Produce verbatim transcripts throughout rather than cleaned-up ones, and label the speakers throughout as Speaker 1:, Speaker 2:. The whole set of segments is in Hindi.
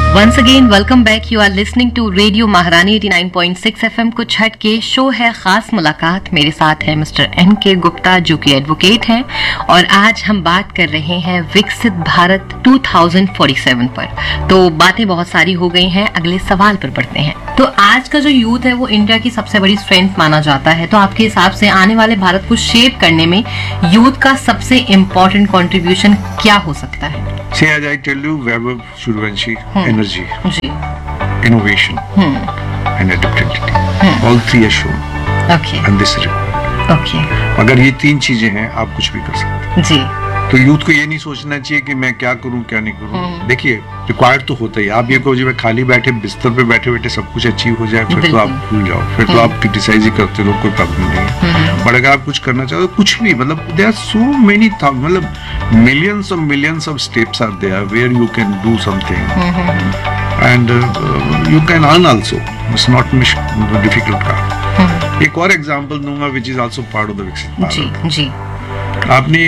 Speaker 1: Once again, welcome back. You are listening to Radio महारानी eighty-nine point six F M कुछ हट के शो है खास मुलाकात। मेरे साथ है मिस्टर एन के गुप्ता जो कि एडवोकेट हैं और आज हम बात कर रहे हैं विकसित भारत two thousand forty-seven पर। तो बातें बहुत सारी हो गई हैं, अगले सवाल पर बढ़ते हैं। तो आज का जो यूथ है वो इंडिया की सबसे बड़ी स्ट्रेंथ माना जाता है, तो आपके हिसाब से आने वाले भारत को शेप करने में यूथ का सबसे इम्पोर्टेंट कंट्रीब्यूशन क्या हो सकता है?
Speaker 2: See, as I tell you, Vaibhav Suryavanshi, hmm. energy,
Speaker 1: ji.
Speaker 2: innovation, hmm. and adaptability. Hmm. All three are shown.
Speaker 1: Okay.
Speaker 2: And this report.
Speaker 1: Okay.
Speaker 2: अगर ये तीन चीजें हैं, आप कुछ भी कर सकते हैं।
Speaker 1: जी.
Speaker 2: तो यूथ को ये नहीं सोचना चाहिए कि मैं क्या करूं क्या नहीं करूं। hmm. देखिए, रिक्वायर्ड तो होता ही। आप ये कहो जी मैं खाली बैठे बिस्तर पे बैठे बैठे सब कुछ अचीव हो जाए, फिर तो आप भूल जाओ, फिर hmm. तो आप क्रिटिसाइज ही करते रहो, कोई प्रॉब्लम नहीं है। बट अगर आप कुछ करना चाहते हो, कुछ भी, मतलब देयर आर सो मेनी मतलब millions of millions of steps are there where you can do something and you can earn also. It's not difficult का। एक और एग्जांपल दूंगा which is also part of the विकसित भारत।
Speaker 1: जी जी।
Speaker 2: आपने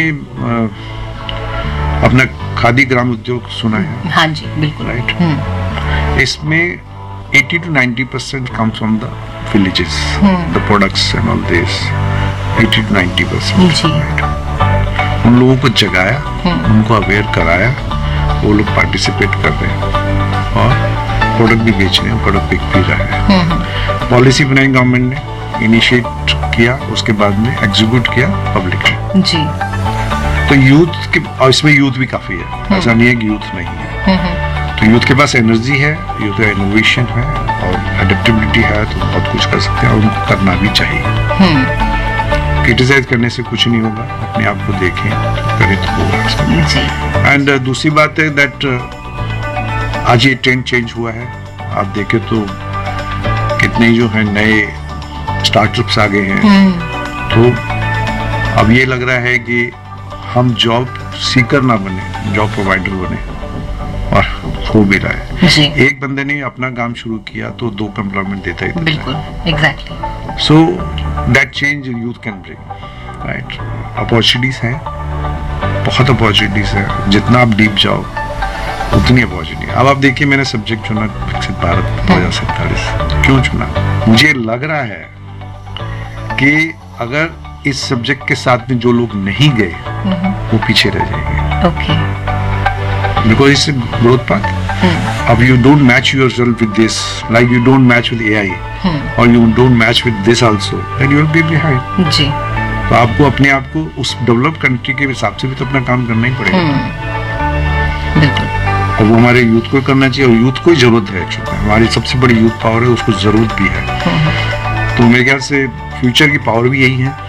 Speaker 2: अपना खादी ग्राम उद्योग सुना है?
Speaker 1: हाँ जी, बिल्कुल।
Speaker 2: राइट। इसमें eighty to ninety percent comes from the villages, the products and all this. eighty to ninety percent.
Speaker 1: जी।
Speaker 2: उन लोगों को जगाया, उनको अवेयर कराया, वो लोग पार्टिसिपेट कर रहे हैं और प्रोडक्ट भी बेच रहे हैं, प्रोडक्ट बिक भी रहा है। पॉलिसी बनाई गवर्नमेंट ने, इनिशिएट किया, उसके बाद में एग्जीक्यूट किया पब्लिक ने।
Speaker 1: जी।
Speaker 2: तो यूथ के, और इसमें यूथ भी काफी है, ऐसा नहीं है कि यूथ नहीं है। तो यूथ के पास एनर्जी है, यूथ का इनोवेशन है और एडेप्टेबिलिटी है, तो बहुत कुछ कर सकते हैं और उनको करना भी चाहिए। क्रिटिसाइज करने से कुछ नहीं होगा, अपने आप को देखें, करें तो होगा। एंड uh, दूसरी बात है दैट uh, आज ये ट्रेंड चेंज हुआ है। आप देखें तो कितने जो है नए स्टार्टअप्स आ गए हैं। तो अब ये लग रहा है कि हम जॉब सीकर ना बने, जॉब प्रोवाइडर बने, और हो भी रहा है। एक बंदे ने अपना काम शुरू किया तो दो को एम्प्लॉयमेंट देता ही।
Speaker 1: बिल्कुल, exactly.
Speaker 2: So that change youth can bring, right. Opportunities हैं, बहुत अपॉर्चुनिटीज हैं, जितना आप डीप जाओ उतनी अपॉर्चुनिटी। अब आप देखिए, मैंने सब्जेक्ट चुना विकसित भारत दो हजार सैंतालीस। क्यों चुना? मुझे लग रहा है कि अगर इस सब्जेक्ट के साथ में जो लोग नहीं गए वो पीछे रह जाएंगे।
Speaker 1: Okay.
Speaker 2: Because it's growth path. अब you don't match yourself with this, like you don't match with AI और you don't match with this also, then you will be behind. जी। तो आपको अपने आप को उस डेवलप कंट्री के हिसाब से भी तो अपना काम करना ही पड़ेगा।
Speaker 1: बिल्कुल।
Speaker 2: और वो हमारे यूथ को करना चाहिए, और यूथ को ही जरूरत है। एक्चुअली हमारी सबसे बड़ी यूथ पावर है, उसको जरूरत भी है। तो मेरे ख्याल से फ्यूचर की पावर भी यही है।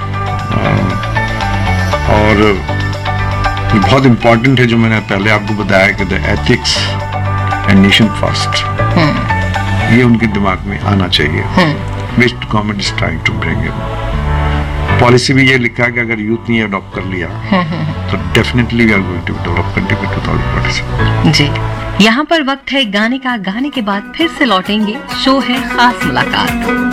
Speaker 2: और बहुत इम्पोर्टेंट है जो मैंने पहले आपको बताया कि the ethics and nation first, ये उनके दिमाग में आना चाहिए। Which government is trying to bring in. Policy भी ये लिखा है कि अगर यूथ ने अडॉप्ट कर लिया तो definitely we are going to develop country bye twenty forty-seven।
Speaker 1: जी। यहाँ पर वक्त है गाने का, गाने के बाद फिर से लौटेंगे। शो है खास मुलाकात।